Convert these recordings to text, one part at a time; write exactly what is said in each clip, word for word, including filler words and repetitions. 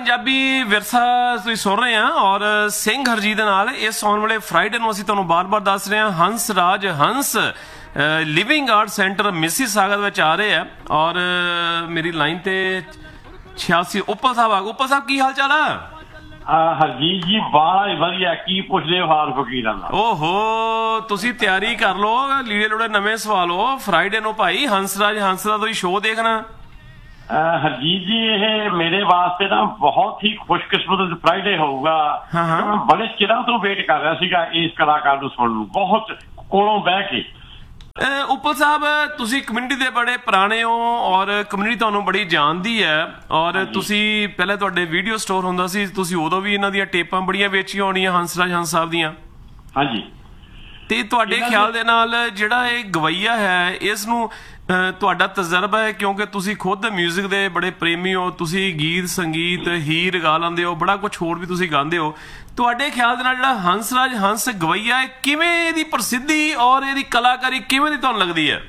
ਪੰਜਾਬੀ ਵਿਰਸਾ ਤੁਸੀਂ ਸੁਣ ਰਹੇ ਆ ਔਰ ਸਿੰਘ ਹਰਜੀਤ ਦੇ ਨਾਲ ਇਸ ਆਉਣ ਵਾਲੇ ਫਰਾਈਡੇ ਨੂੰ ਅਸੀਂ ਤੁਹਾਨੂੰ ਬਾਰ-ਬਾਰ ਦੱਸ ਰਹੇ ਹਾਂ Hans Raj Hans living art centre Mississauga ਦੇ ਵਿੱਚ ਆ ਰਹੇ ਆ ਔਰ ਮੇਰੀ ਲਾਈਨ ਤੇ ਛਿਆਸੀ ਉੱਪਲ ਸਾਹਿਬ ਆ ਉੱਪਲ ਸਾਹਿਬ ਕੀ ਹਾਲ ਚਾਲ ਆ? ਹਰਜੀਤ ਜੀ ਬੜਾ ਹੀ ਵਧੀਆ। ਕੀ ਪੁੱਛਦੇ ਹੋ ਹਾਲ ਫਕੀਰਾਂ ਦਾ? ਓਹੋ ਤੁਸੀਂ ਤਿਆਰੀ ਕਰ ਲਓ, ਲੀੜੇ ਲੋੜੇ ਨਵੇਂ ਸਵਾ ਲਓ ਫਰਾਈਡੇ ਨੂੰ ਭਾਈ ਹੰਸ ਰਾਜ ਹੰਸ ਦਾ ਤੁਸੀਂ ਸ਼ੋਅ ਦੇਖਣਾ। ਹਰਜੀਤ ਜੀ ਇਹ ਮੇਰੇ ਵਾਸਤੇ ਨਾ ਬਹੁਤ ਹੀ ਖੁਸ਼ਕਿਸਮਤ ਫਰਾਈਡੇ ਹੋਊਗਾ। ਮੈਂ ਬੜੇ ਚਿਰਾਂ ਤੋਂ ਵੇਟ ਕਰ ਰਿਹਾ ਸੀਗਾ ਇਸ ਕਲਾਕਾਰ ਨੂੰ ਸੁਣਨ ਨੂੰ, ਬਹੁਤ ਕੋਲੋਂ ਬਹਿ ਕੇ। ਉੱਪਲ ਸਾਹਿਬ ਤੁਸੀਂ ਕਮਿਊਨਿਟੀ ਦੇ ਬੜੇ ਪੁਰਾਣੇ ਹੋ ਔਰ ਕਮਿਊਨਿਟੀ ਤੁਹਾਨੂੰ ਬੜੀ ਜਾਣਦੀ ਹੈ ਔਰ ਤੁਸੀਂ ਪਹਿਲੇ ਤੁਹਾਡੇ ਵੀਡੀਓ ਸਟੋਰ ਹੁੰਦਾ ਸੀ, ਤੁਸੀਂ ਉਦੋਂ ਵੀ ਇਹਨਾਂ ਦੀਆਂ ਟੇਪਾਂ ਬੜੀਆਂ ਵੇਚੀਆਂ ਹੋਣੀਆਂ ਹੰਸਰਾਜ ਹੰਸ ਸਾਹਿਬ ਦੀਆਂ। ਹਾਂਜੀ। ਤੇ ਤੁਹਾਡੇ ਖਿਆਲ ਦੇ ਨਾਲ ਜਿਹੜਾ ਇਹ ਗਵਈਆ ਹੈ ਇਸ ਨੂੰ ਤੁਹਾਡਾ ਤਜਰਬਾ ਹੈ ਕਿਉਂਕਿ ਤੁਸੀਂ ਖੁਦ ਮਿਊਜ਼ਿਕ ਦੇ ਬੜੇ ਪ੍ਰੇਮੀ ਹੋ, ਤੁਸੀਂ ਗੀਤ ਸੰਗੀਤ ਹੀਰ ਗਾ ਲੈਂਦੇ ਹੋ, ਬੜਾ ਕੁਛ ਹੋਰ ਵੀ ਤੁਸੀਂ ਗਾਉਂਦੇ ਹੋ। ਤੁਹਾਡੇ ਖਿਆਲ ਦੇ ਨਾਲ ਜਿਹੜਾ ਹੰਸਰਾਜ ਹੰਸ ਗਵਈਆ ਹੈ ਕਿਵੇਂ ਇਹਦੀ ਪ੍ਰਸਿੱਧੀ ਔਰ ਇਹਦੀ ਕਲਾਕਾਰੀ ਕਿਵੇਂ ਦੀ ਤੁਹਾਨੂੰ ਲੱਗਦੀ ਹੈ?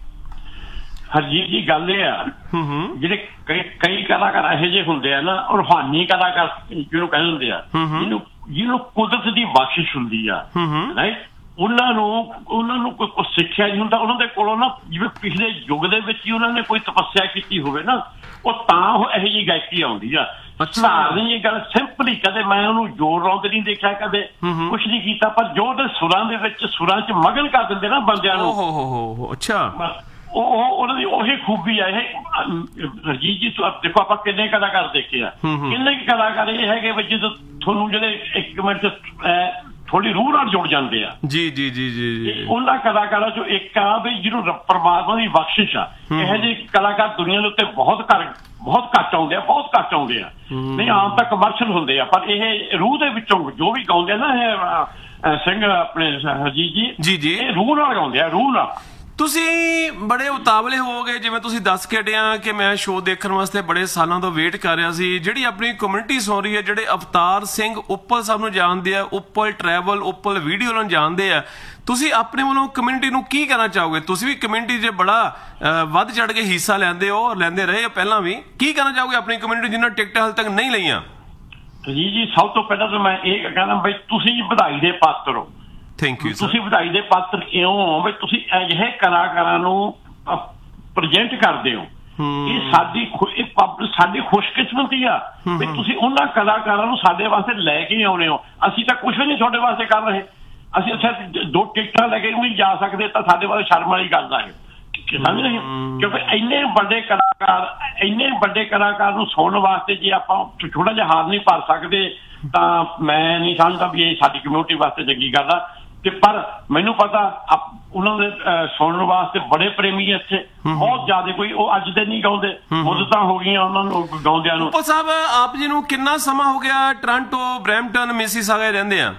ਹਰਜੀਤ ਜੀ ਗੱਲ ਇਹ ਆ ਜਿਹੜੇ ਕਈ ਕਈ ਕਲਾਕਾਰ ਇਹੋ ਜਿਹੇ ਹੁੰਦੇ ਆ ਨਾ ਰੂਹਾਨੀ ਕਲਾਕਾਰ ਜਿਹਨੂੰ ਕਹਿੰਦੇ ਹੁੰਦੇ ਆ, ਜਿਹਨੂੰ ਜਿਹਨੂੰ ਕੁਦਰਤ ਦੀ ਬਖਸ਼ਿਸ਼ ਹੁੰਦੀ ਆ, ਰਾਈਟ। ਉਹਨਾਂ ਨੂੰ ਉਹਨਾਂ ਨੂੰ ਕੋਈ ਕੁਛ ਸਿੱਖਿਆ ਨਹੀਂ ਹੁੰਦਾ, ਉਹਨਾਂ ਦੇ ਕੋਲੋਂ ਨਾ ਜਿਵੇਂ ਪਿਛਲੇ ਯੁੱਗ ਦੇ ਵਿੱਚ ਹੀ ਉਹਨਾਂ ਨੇ ਕੋਈ ਤਪੱਸਿਆ ਕੀਤੀ ਹੋਵੇ ਨਾ, ਉਹ ਤਾਂ ਉਹ ਇਹੋ ਜਿਹੀ ਗਾਇਕੀ ਆਉਂਦੀ ਆ। ਸਧਾਰਨ ਇਹ ਗੱਲ ਸਿੰਪਲੀ, ਕਦੇ ਮੈਂ ਉਹਨੂੰ ਜ਼ੋਰ ਲਾਉਂਦੇ ਨਹੀਂ ਦੇਖਿਆ, ਕਦੇ ਕੁਛ ਨਹੀਂ ਕੀਤਾ, ਪਰ ਜੋ ਉਹਦੇ ਸੁਰਾਂ ਦੇ ਵਿੱਚ ਸੁਰਾਂ ਚ ਮਗਨ ਕਰ ਦਿੰਦੇ ਨਾ ਬੰਦਿਆਂ ਨੂੰ। ਅੱਛਾ, ਉਹ ਉਹਨਾਂ ਦੀ ਉਹੀ ਖੂਬੀ ਆ। ਇਹ ਹਰਜੀਤ ਜੀ ਦੇਖੋ ਆਪਾਂ ਕਿੰਨੇ ਕਲਾਕਾਰ ਦੇਖੇ ਆ, ਕਿੰਨੇ ਕਲਾਕਾਰ ਇਹ ਹੈਗੇ ਵੀ ਜਦੋਂ ਤੁਹਾਨੂੰ ਜਿਹੜੇ ਇੱਕ ਮਿੰਟ ਥੋੜੀ ਰੂਹ ਨਾਲ ਜੁੜ ਜਾਂਦੇ ਆ। ਜੀ ਜੀ ਜੀ ਜੀ ਉਹਨਾਂ ਕਲਾਕਾਰਾਂ ਚੋਂ ਇੱਕ ਆ ਵੀ ਜਿਹਨੂੰ ਪਰਮਾਤਮਾ ਦੀ ਬਖਸ਼ਿਸ਼ ਆ। ਇਹੋ ਜਿਹੇ ਕਲਾਕਾਰ ਦੁਨੀਆ ਦੇ ਉੱਤੇ ਬਹੁਤ ਘੱਟ ਬਹੁਤ ਘੱਟ ਆਉਂਦੇ ਆ, ਬਹੁਤ ਘੱਟ ਆਉਂਦੇ ਆ। ਨਹੀਂ ਆਮ ਤਾਂ ਕਮਰਸ਼ਲ ਹੁੰਦੇ ਆ, ਪਰ ਇਹ ਰੂਹ ਦੇ ਵਿੱਚੋਂ ਜੋ ਵੀ ਗਾਉਂਦੇ ਆ ਨਾ ਇਹ ਸਿੰਘ ਆਪਣੇ ਹਰਜੀਤ ਜੀ ਜੀ ਇਹ ਰੂਹ ਨਾਲ ਗਾਉਂਦੇ ਆ, ਰੂਹ ਨਾਲ। ਤੁਸੀਂ ਬੜੇ ਉਤਾਵਲੇ ਹੋ ਗਏ, ਜਿਵੇਂ ਤੁਸੀਂ ਦੱਸ ਕੇ ਹਟਿਆ ਕਿ ਮੈਂ ਸ਼ੋਅ ਦੇਖਣ ਵਾਸਤੇ ਬੜੇ ਸਾਲਾਂ ਤੋਂ ਵੇਟ ਕਰ ਰਿਹਾ ਸੀ। ਜਿਹੜੀ ਆਪਣੀ ਕਮਿਊਨਿਟੀ ਸੁਣ ਰਹੀ ਹੈ, ਜਿਹੜੇ ਅਵਤਾਰ ਸਿੰਘ ਉੱਪਲ ਸਾਹਿਬ ਨੂੰ ਜਾਣਦੇ ਆ, ਉੱਪਲ ਟਰੈਵਲ ਉੱਪਲ ਵੀਡੀਓ ਨੂੰ ਜਾਣਦੇ ਆ, ਤੁਸੀਂ ਆਪਣੇ ਵੱਲੋਂ ਕਮਿਊਨਿਟੀ ਨੂੰ ਕੀ ਕਹਿਣਾ ਚਾਹੋਗੇ? ਤੁਸੀਂ ਵੀ ਕਮਿਊਨਿਟੀ 'ਚ ਬੜਾ ਵੱਧ ਚੜ ਕੇ ਹਿੱਸਾ ਲੈਂਦੇ ਹੋ ਔਰ ਲੈਂਦੇ ਰਹੇ ਹੋ ਪਹਿਲਾਂ ਵੀ। ਕੀ ਕਹਿਣਾ ਚਾਹੋਗੇ ਆਪਣੀ ਕਮਿਊਨਿਟੀ ਜਿਹਨਾਂ ਟਿਕਟਾਂ ਹਾਲੇ ਤੱਕ ਨਹੀਂ ਲਈਆਂ? ਜੀ ਜੀ ਸਭ ਤੋਂ ਪਹਿਲਾਂ ਤਾਂ ਮੈਂ ਇਹ ਕਹਿੰਦਾ ਬਈ ਤੁਸੀਂ ਵਧਾਈ ਦੇ ਪਾਤਰ ਹੋ। Thank you. ਤੁਸੀਂ ਵਧਾਈ ਦੇ ਪਾਤਰ ਕਿਉਂ ਹੋ? ਬਈ ਤੁਸੀਂ ਅਜਿਹੇ ਕਲਾਕਾਰਾਂ ਨੂੰ ਪ੍ਰਜੈਂਟ ਕਰਦੇ ਹੋ। ਇਹ ਸਾਡੀ ਸਾਡੀ ਖੁਸ਼ਕਿਸਮਤੀ ਆ ਵੀ ਤੁਸੀਂ ਉਹਨਾਂ ਕਲਾਕਾਰਾਂ ਨੂੰ ਸਾਡੇ ਵਾਸਤੇ ਲੈ ਕੇ ਆਉਣੇ ਹੋ। ਅਸੀਂ ਤਾਂ ਕੁਛ ਵੀ ਨਹੀਂ ਤੁਹਾਡੇ ਵਾਸਤੇ ਕਰ ਰਹੇ। ਅਸੀਂ ਅੱਛਾ ਦੋ ਟਿਕਟਾਂ ਲੈ ਕੇ ਨਹੀਂ ਜਾ ਸਕਦੇ ਤਾਂ ਸਾਡੇ ਵਾਸਤੇ ਸ਼ਰਮ ਵਾਲੀ ਗੱਲ ਆ। ਸਮਝ ਰਹੇ ਕਿਉਂਕਿ ਇੰਨੇ ਵੱਡੇ ਕਲਾਕਾਰ ਇੰਨੇ ਵੱਡੇ ਕਲਾਕਾਰ ਨੂੰ ਸੁਣਨ ਵਾਸਤੇ ਜੇ ਆਪਾਂ ਥੋੜਾ ਜਿਹਾ ਹਾਰ ਨਹੀਂ ਭਰ ਸਕਦੇ ਤਾਂ ਮੈਂ ਨਹੀਂ ਸਮਝਦਾ ਵੀ ਇਹ ਸਾਡੀ ਕਮਿਊਨਿਟੀ ਵਾਸਤੇ ਚੰਗੀ ਗੱਲ ਆ। ਤੇ ਪਰ ਮੈਨੂੰ ਪਤਾ ਉਹਨਾਂ ਦੇ ਸੁਣਨ ਵਾਸਤੇ ਬੜੇ ਪ੍ਰੇਮੀ ਇੱਥੇ ਬਹੁਤ ਜ਼ਿਆਦਾ, ਕੋਈ ਉਹ ਅੱਜ ਦੇ ਨਹੀਂ ਗਾਉਂਦੇ, ਮੁੱਦਤਾਂ ਹੋ ਗਈਆਂ ਉਹਨਾਂ ਨੂੰ ਗਾਉਂਦਿਆਂ ਨੂੰ। ਉੱਪਲ ਸਾਹਿਬ ਆਪ ਜੀ ਨੂੰ ਕਿੰਨਾ ਸਮਾਂ ਹੋ ਗਿਆ ਟੋਰਾਂਟੋ ਬਰੈਂਪਟਨ ਮਿਸੀਸਾਗਾ ਰਹਿੰਦੇ ਆ?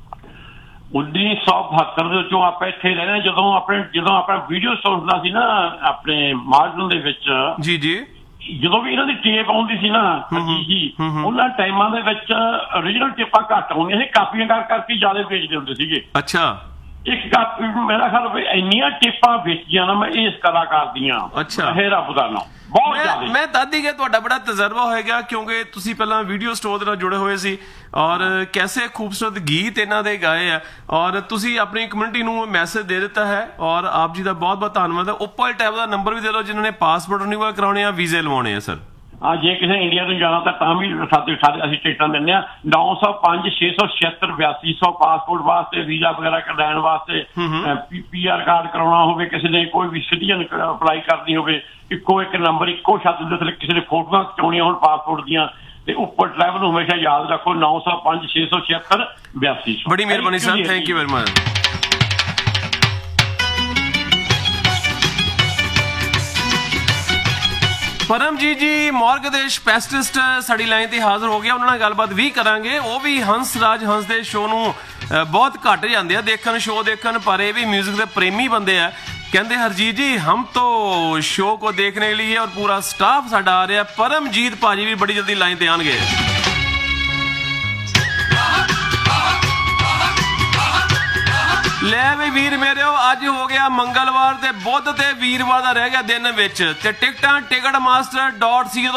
ਉੱਨੀ ਸੌ ਬਹੱਤਰ ਦੇ ਵਿੱਚੋਂ ਆਪਾਂ ਇੱਥੇ ਰਹਿੰਦੇ। ਜਦੋਂ ਆਪਣੇ ਜਦੋਂ ਆਪਣਾ ਵੀਡੀਓ ਸਟੋਰ ਹੁੰਦਾ ਸੀ ਨਾ ਆਪਣੇ ਮਾਰਜਨ ਦੇ ਵਿੱਚ, ਜੀ ਜੀ ਜਦੋਂ ਵੀ ਇਹਨਾਂ ਦੀ ਟੇਪ ਆਉਂਦੀ ਸੀ ਨਾ ਜੀ ਉਹਨਾਂ ਟਾਈਮਾਂ ਦੇ ਵਿੱਚ ਓਰੀਜਨਲ ਟੇਪਾਂ ਘੱਟ ਆਉਂਦੀਆਂ ਸੀ, ਕਾਪੀਆਂ ਕਰ ਕਰਕੇ ਜ਼ਿਆਦਾ ਵੇਚਦੇ ਹੁੰਦੇ ਸੀਗੇ। ਅੱਛਾ। ਇੱਕ ਕਾਪੀ ਮੇਰਾ ਖਿਆਲ ਵੀ ਇੰਨੀਆਂ ਟੇਪਾਂ ਵੇਚੀਆਂ ਨਾ ਮੈਂ ਇਸ ਕਲਾਕਾਰ ਦੀਆਂ। ਅੱਛਾ। ਇਹ ਰੱਬ ਦਾ ਨਾਮ ਬਹੁਤ ਜ਼ਿਆਦਾ। ਮੈਂ ਦੱਸਦੀ ਕਿ ਤੁਹਾਡਾ ਬੜਾ ਤਜਰਬਾ ਹੋਏਗਾ ਕਿਉਂਕਿ ਤੁਸੀਂ ਪਹਿਲਾਂ ਵੀਡੀਓ ਸਟੋਰ ਦੇ ਨਾਲ ਜੁੜੇ ਹੋਏ ਸੀ ਔਰ ਕੈਸੇ ਖੂਬਸੂਰਤ ਗੀਤ ਇਹਨਾਂ ਦੇ ਗਾਏ ਆ ਔਰ ਤੁਸੀਂ ਆਪਣੀ ਕਮਿਊਨਿਟੀ ਨੂੰ ਮੈਸੇਜ ਦੇ ਦਿੱਤਾ ਹੈ ਔਰ ਆਪ ਜੀ ਦਾ ਬਹੁਤ ਬਹੁਤ ਧੰਨਵਾਦ ਹੈ। ਉੱਪਲ ਟੈਬ ਦਾ ਨੰਬਰ ਵੀ ਦੇ ਦਿਓ ਜਿਨ੍ਹਾਂ ਨੇ ਪਾਸਪੋਰਟ ਰਿਨਿਊਅਲ ਕਰਾਉਣੇ ਆ, ਵੀਜ਼ੇ ਲਵਾਉਣੇ ਆ। ਸਰ ਹਾਂ, ਜੇ ਕਿਸੇ ਇੰਡੀਆ ਨੂੰ ਜਾਣਾ ਤਾਂ ਤਾਂ ਵੀ ਸਾਡੇ ਅਸੀਂ ਟਿਕਟਾਂ ਦਿੰਦੇ ਹਾਂ। ਨੌ ਸੌ ਪੰਜ ਛੇ ਸੌ ਛਿਅੱਤਰ ਬਿਆਸੀ ਸੌ ਪਾਸਪੋਰਟ ਵਾਸਤੇ, ਵੀਜ਼ਾ ਵਗੈਰਾ ਲੈਣ ਵਾਸਤੇ, ਪੀ ਆਰ ਕਾਰਡ ਕਰਾਉਣਾ ਹੋਵੇ, ਕਿਸੇ ਨੇ ਕੋਈ ਵੀ ਸਿਟੀਜ਼ਨ ਅਪਲਾਈ ਕਰਨੀ ਹੋਵੇ, ਇੱਕੋ ਇੱਕ ਨੰਬਰ ਇੱਕੋ ਛੱਤ ਦੇ ਥੱਲੇ ਕਿਸੇ ਨੇ ਫੋਟੋਆਂ ਖਿਚਾਉਣੀਆਂ ਹੋਣ ਪਾਸਪੋਰਟ ਦੀਆਂ ਤੇ ਉੱਪਰ ਟਰੈਵਲ ਨੂੰ ਹਮੇਸ਼ਾ ਯਾਦ ਰੱਖੋ ਨੌ ਸੌ ਪੰਜ ਛੇ ਸੌ ਛਿਅੱਤਰ ਬਿਆਸੀ ਸੌ। ਬੜੀ ਮਿਹਰਬਾਨੀ sir, thank you very much. Paramjit ਜੀ ਮੌਰਗ ਦੇ ਸਪੈਸ਼ਲਿਸਟ ਸਾਡੀ ਲਾਈਨ ਤੇ ਹਾਜ਼ਰ ਹੋ ਗਿਆ, ਉਹਨਾਂ ਨਾਲ ਗੱਲਬਾਤ ਵੀ ਕਰਾਂਗੇ। ਉਹ ਵੀ ਹੰਸ ਰਾਜ ਹੰਸ ਦੇ ਸ਼ੋਅ ਨੂੰ ਬਹੁਤ ਘੱਟ ਜਾਂਦੇ ਆ ਦੇਖਣ, ਸ਼ੋਅ ਦੇਖਣ, ਪਰ ਇਹ ਵੀ ਮਿਊਜ਼ਿਕ ਦੇ ਪ੍ਰੇਮੀ ਬੰਦੇ ਆ। कहते हरजीत जी हम तो शो को देखने के लिए और पूरा स्टाफ साडा आ रहा। परमजीत भाजी भी बड़ी जल्दी लाइन ते आएंगे। ले भी वीर मेरे अज हो गया मंगलवार ते बुध ते वीरवार दा रह गया दिन विच ते टिकटां टिकट मास्टर डॉट सी